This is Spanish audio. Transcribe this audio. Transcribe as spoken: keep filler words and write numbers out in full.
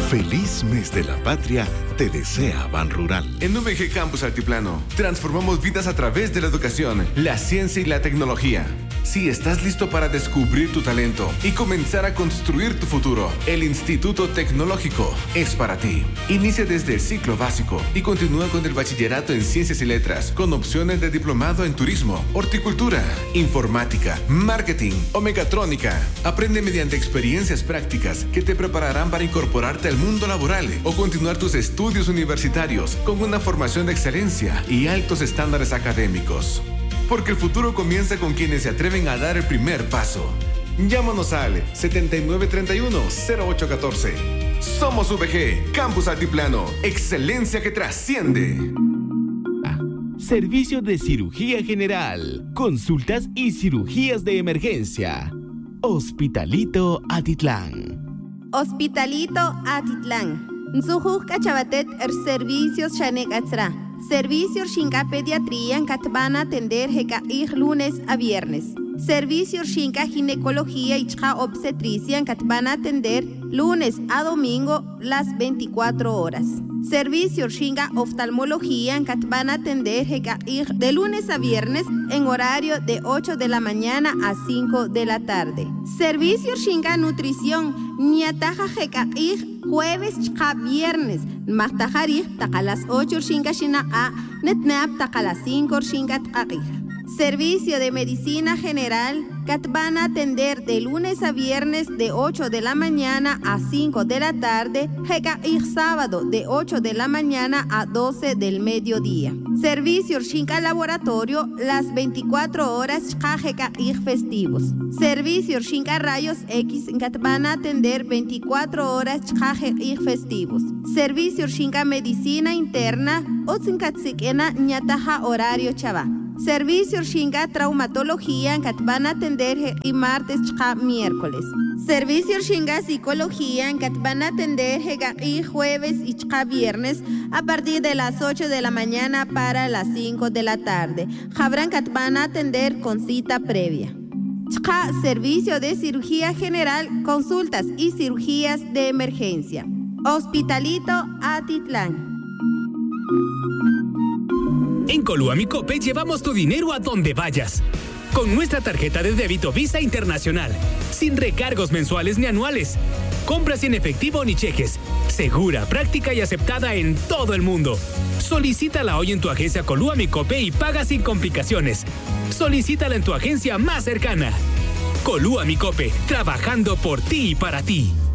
Feliz mes de la patria te desea Ban Rural. En U V G Campus Altiplano, transformamos vidas a través de la educación, la ciencia y la tecnología. Si estás listo para descubrir tu talento y comenzar a construir tu futuro, el Instituto Tecnológico es para ti. Inicia desde el ciclo básico y continúa con el bachillerato en Ciencias y Letras, con opciones de diplomado en Turismo, Horticultura, Informática, Marketing o Mecatrónica. Aprende mediante experiencias prácticas que te prepararán para incorporarte al mundo laboral o continuar tus estudios universitarios con una formación de excelencia y altos estándares académicos. Porque el futuro comienza con quienes se atreven a dar el primer paso. Llámanos al setenta y nueve treinta y uno cero ocho catorce. Somos U V G, Campus Altiplano. Excelencia que trasciende. Servicio de Cirugía General. Consultas y cirugías de emergencia. Hospitalito Atitlán. Hospitalito Atitlán. Nzujuk Cachabatet er servicios Shanek Atzra. Servicios Shinka Pediatría en van a atender Heka ir lunes a viernes. Servicios Shinka Ginecología y Chka Obstetricia en van a atender lunes a domingo las veinticuatro horas. Servicios Shinka Oftalmología en van a atender Heka ir de lunes a viernes en horario de ocho de la mañana a cinco de la tarde. Servicios Shinka Nutrición Niataja Heka ir jueves chka viernes machtajarij taka las ocho shinka shina a netnap taka las cinco shinka takij. Servicio de Medicina General que van a atender de lunes a viernes de ocho de la mañana a cinco de la tarde, heka ir sábado de ocho de la mañana a doce del mediodía. Servicio Shinka Laboratorio las veinticuatro horas heka ir festivos. Servicio Shinka Rayos X que van a atender veinticuatro horas heka ir festivos. Servicio Shinka Medicina Interna otzinkatsikena nyataja horario chava. Servicio Shinka Traumatología en que van a atender y martes chka miércoles. Servicio Shinka Psicología en que van a atender y jueves y chka viernes a partir de las ocho de la mañana para las cinco de la tarde. Habrán que van a atender con cita previa. Chka Servicio de Cirugía General, consultas y cirugías de emergencia. Hospitalito Atitlán. En Coluamicope llevamos tu dinero a donde vayas. Con nuestra tarjeta de débito Visa Internacional. Sin recargos mensuales ni anuales. Compras sin efectivo ni cheques. Segura, práctica y aceptada en todo el mundo. Solicítala hoy en tu agencia Coluamicope y paga sin complicaciones. Solicítala en tu agencia más cercana. Coluamicope, trabajando por ti y para ti.